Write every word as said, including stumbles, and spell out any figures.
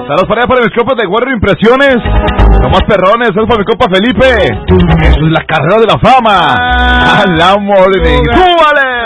Saludos para allá para mis copas de Guerrero Impresiones. Los más perrones. Saludos para mi copa Felipe. Eso es la carrera de la fama. Al amor de... ¡Súbale!